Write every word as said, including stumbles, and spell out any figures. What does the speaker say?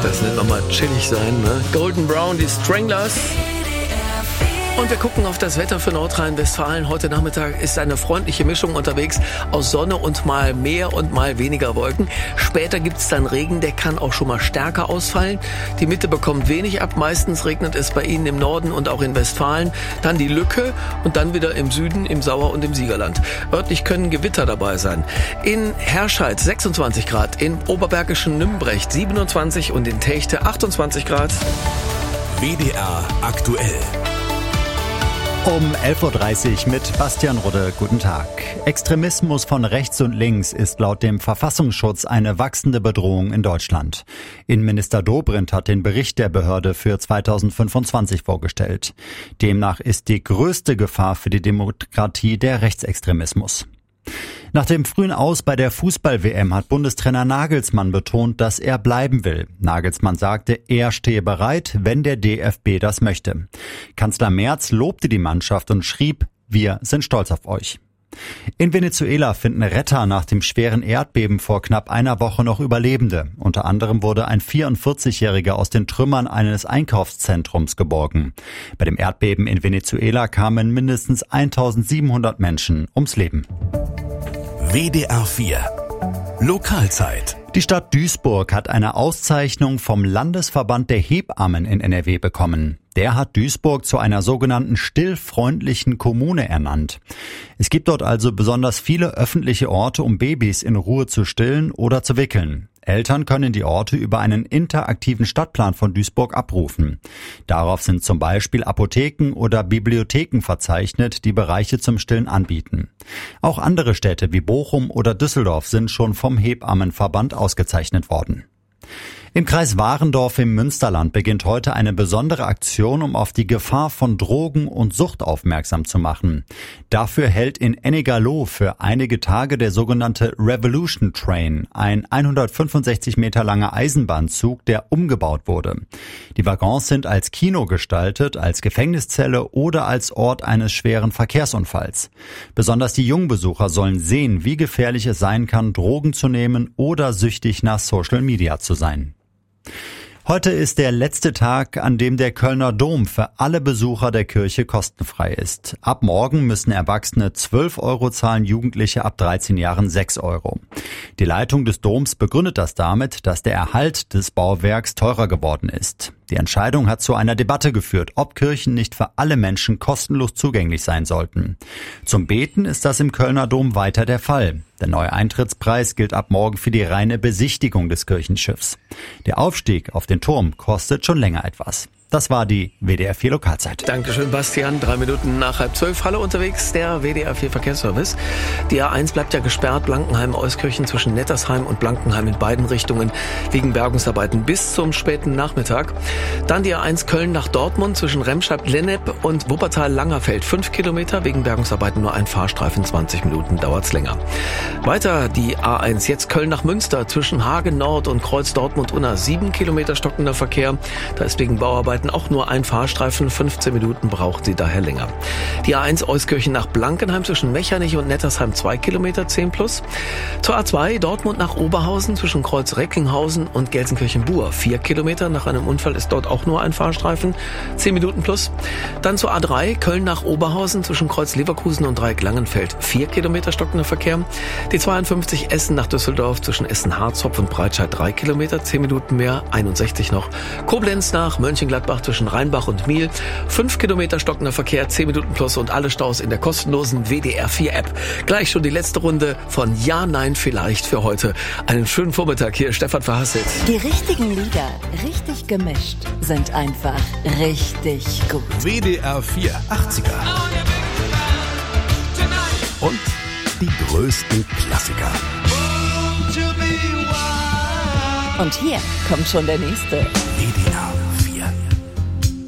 Das nennt man mal chillig sein, ne? Golden Brown, die Stranglers. Und wir gucken auf das Wetter für Nordrhein-Westfalen. Heute Nachmittag ist eine freundliche Mischung unterwegs aus Sonne und mal mehr und mal weniger Wolken. Später gibt's dann Regen, der kann auch schon mal stärker ausfallen. Die Mitte bekommt wenig ab. Meistens regnet es bei Ihnen im Norden und auch in Westfalen. Dann die Lücke und dann wieder im Süden, im Sauer- und im Siegerland. Örtlich können Gewitter dabei sein. In Herscheid sechsundzwanzig Grad, in Oberbergischen Nümbrecht siebenundzwanzig und in Techte achtundzwanzig Grad. W D R aktuell. Um elf Uhr dreißig mit Bastian Rudde. Guten Tag. Extremismus von rechts und links ist laut dem Verfassungsschutz eine wachsende Bedrohung in Deutschland. Innenminister Dobrindt hat den Bericht der Behörde für zweitausendfünfundzwanzig vorgestellt. Demnach ist die größte Gefahr für die Demokratie der Rechtsextremismus. Nach dem frühen Aus bei der Fußball-W M hat Bundestrainer Nagelsmann betont, dass er bleiben will. Nagelsmann sagte, er stehe bereit, wenn der D F B das möchte. Kanzler Merz lobte die Mannschaft und schrieb, wir sind stolz auf euch. In Venezuela finden Retter nach dem schweren Erdbeben vor knapp einer Woche noch Überlebende. Unter anderem wurde ein vierundvierzigjähriger aus den Trümmern eines Einkaufszentrums geborgen. Bei dem Erdbeben in Venezuela kamen mindestens eintausendsiebenhundert Menschen ums Leben. W D R vier Lokalzeit. Die Stadt Duisburg hat eine Auszeichnung vom Landesverband der Hebammen in N R W bekommen. Der hat Duisburg zu einer sogenannten stillfreundlichen Kommune ernannt. Es gibt dort also besonders viele öffentliche Orte, um Babys in Ruhe zu stillen oder zu wickeln. Eltern können die Orte über einen interaktiven Stadtplan von Duisburg abrufen. Darauf sind zum Beispiel Apotheken oder Bibliotheken verzeichnet, die Bereiche zum Stillen anbieten. Auch andere Städte wie Bochum oder Düsseldorf sind schon vom Hebammenverband ausgezeichnet worden. Im Kreis Warendorf im Münsterland beginnt heute eine besondere Aktion, um auf die Gefahr von Drogen und Sucht aufmerksam zu machen. Dafür hält in Ennigerloh für einige Tage der sogenannte Revolution Train, ein hundertfünfundsechzig Meter langer Eisenbahnzug, der umgebaut wurde. Die Waggons sind als Kino gestaltet, als Gefängniszelle oder als Ort eines schweren Verkehrsunfalls. Besonders die jungen Besucher sollen sehen, wie gefährlich es sein kann, Drogen zu nehmen oder süchtig nach Social Media zu sein. Heute ist der letzte Tag, an dem der Kölner Dom für alle Besucher der Kirche kostenfrei ist. Ab morgen müssen Erwachsene zwölf Euro zahlen, Jugendliche ab dreizehn Jahren sechs Euro. Die Leitung des Doms begründet das damit, dass der Erhalt des Bauwerks teurer geworden ist. Die Entscheidung hat zu einer Debatte geführt, ob Kirchen nicht für alle Menschen kostenlos zugänglich sein sollten. Zum Beten ist das im Kölner Dom weiter der Fall. Der neue Eintrittspreis gilt ab morgen für die reine Besichtigung des Kirchenschiffs. Der Aufstieg auf den Turm kostet schon länger etwas. Das war die W D R vier Lokalzeit. Dankeschön, Bastian. Drei Minuten nach halb zwölf. Hallo unterwegs, der W D R vier Verkehrsservice. Die A eins bleibt ja gesperrt. Blankenheim-Euskirchen zwischen Nettersheim und Blankenheim in beiden Richtungen wegen Bergungsarbeiten bis zum späten Nachmittag. Dann die A eins Köln nach Dortmund zwischen Remscheid-Lennep und Wuppertal-Langerfeld. Fünf Kilometer wegen Bergungsarbeiten, nur ein Fahrstreifen. zwanzig Minuten dauert's länger. Weiter die A eins jetzt Köln nach Münster zwischen Hagen Nord und Kreuz Dortmund-Unna. Sieben Kilometer stockender Verkehr. Da ist wegen Bauarbeiten auch nur ein Fahrstreifen, fünfzehn Minuten braucht sie daher länger. Die A eins Euskirchen nach Blankenheim zwischen Mechernich und Nettersheim zwei Kilometer, zehn plus. Zur A zwei Dortmund nach Oberhausen zwischen Kreuz Recklinghausen und Gelsenkirchen-Buhr, vier Kilometer. Nach einem Unfall ist dort auch nur ein Fahrstreifen, zehn Minuten plus. Dann zur A drei Köln nach Oberhausen zwischen Kreuz Leverkusen und Dreieck Langenfeld, vier Kilometer stockender Verkehr. Die zweiundfünfzig Essen nach Düsseldorf zwischen Essen-Harzopf und Breitscheid drei Kilometer, zehn Minuten mehr, einundsechzig noch. Koblenz nach Mönchengladbach zwischen Rheinbach und Miel. fünf Kilometer stockender Verkehr, zehn Minuten plus und alle Staus in der kostenlosen W D R vier App. Gleich schon die letzte Runde von Ja, Nein, Vielleicht für heute. Einen schönen Vormittag hier, Stefan Verhasselt. Die richtigen Lieder, richtig gemischt, sind einfach richtig gut. W D R vier achtziger. Und die größten Klassiker. Und hier kommt schon der nächste. W D R